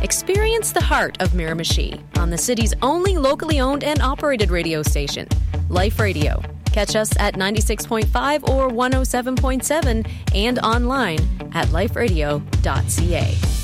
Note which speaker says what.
Speaker 1: Experience the heart of Miramichi on the city's only locally owned and operated radio station, Life Radio. Catch us at 96.5 or 107.7 and online at liferadio.ca.